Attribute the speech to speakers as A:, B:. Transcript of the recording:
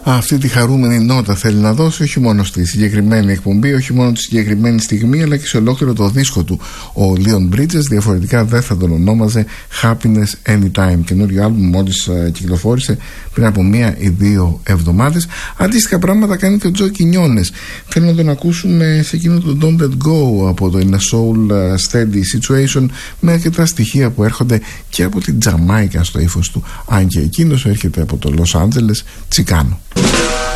A: αυτή τη χαρούμενη νότα θέλει να δώσει, όχι μόνο στη συγκεκριμένη εκπομπή, όχι μόνο τη συγκεκριμένη στιγμή, αλλά και σε ολόκληρο το δίσκο του ο Leon Bridges. Διαφορετικά δεν θα τον ονόμαζε Happiness Anytime. Καινούριο άλμπουμ μόλις κυκλοφόρησε πριν από 1 ή 2 εβδομάδες. Αντίστοιχα πράγματα κάνει και ο Τζο Κινιόνες. Θέλω να τον ακούσουμε σε εκείνο το Don't Let Go από το In a Soul Steady Situation, με αρκετά στοιχεία που έρχονται και από την Τζαμάικα στο ύφος του, αν και εκείνος έρχεται από το Los Angeles, Τσικάνο.